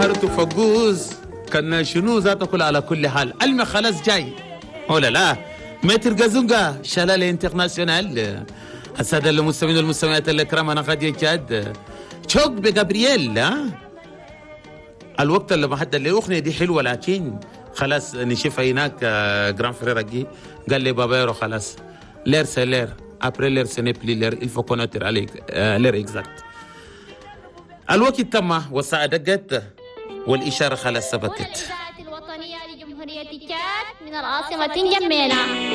صارت فقوز كان شنو ذات كل على كل حال المي خلاص جاي ولا لا متر قزنقة شلال انترناسيونال. السادة المستمعين والمستمعات الكرام أنا غادي جاد تشوك بجابرييل. الوقت اللي محدد لي أغنية دي حلوة لكن خلاص نشوفها هناك. جران فرير قال لي بابا يرو خلاص لير سي لير ابري لير سي ني بلي لير الفو كونوتر عليك لير اكزاكت. الوقت تم والساعة دقت والإشارة خلاص ثبتت. الوطنية لجمهورية تشاد من العاصمة نجمينا.